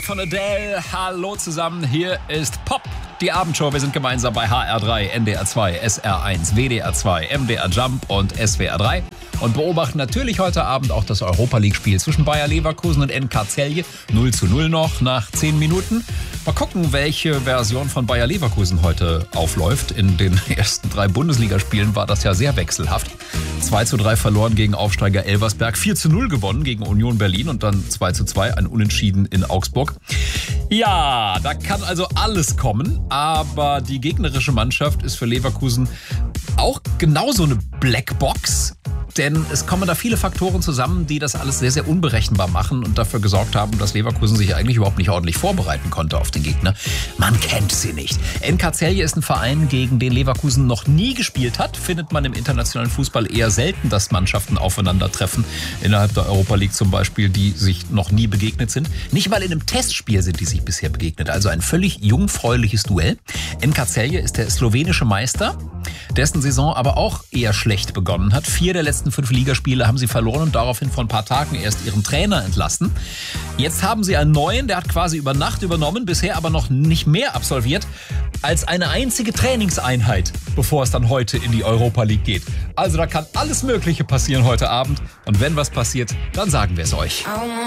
von Adele. Hallo zusammen, hier ist Pop, die Abendshow. Wir sind gemeinsam bei HR3, NDR2, SR1, WDR2, MDR Jump und SWR3 und beobachten natürlich heute Abend auch das Europa-League-Spiel zwischen Bayer Leverkusen und NK Celje. 0:0 noch nach 10 Minuten. Mal gucken, welche Version von Bayer Leverkusen heute aufläuft. In den ersten 3 Bundesligaspielen war das ja sehr wechselhaft. 2:3 verloren gegen Aufsteiger Elversberg, 4:0 gewonnen gegen Union Berlin und dann 2:2 ein Unentschieden in Augsburg. Ja, da kann also alles kommen, aber die gegnerische Mannschaft ist für Leverkusen auch genauso eine Blackbox. Denn es kommen da viele Faktoren zusammen, die das alles sehr, sehr unberechenbar machen und dafür gesorgt haben, dass Leverkusen sich eigentlich überhaupt nicht ordentlich vorbereiten konnte auf den Gegner. Man kennt sie nicht. NK Celje ist ein Verein, gegen den Leverkusen noch nie gespielt hat. Findet man im internationalen Fußball eher selten, dass Mannschaften aufeinandertreffen. Innerhalb der Europa League zum Beispiel, die sich noch nie begegnet sind. Nicht mal in einem Testspiel sind die sich bisher begegnet. Also ein völlig jungfräuliches Duell. NK Celje ist der slowenische Meister, dessen Saison aber auch eher schlecht begonnen hat. 4 der letzten 5 Ligaspiele haben sie verloren und daraufhin vor ein paar Tagen erst ihren Trainer entlassen. Jetzt haben sie einen neuen, der hat quasi über Nacht übernommen, bisher aber noch nicht mehr absolviert als eine einzige Trainingseinheit, bevor es dann heute in die Europa League geht. Also da kann alles Mögliche passieren heute Abend und wenn was passiert, dann sagen wir es euch.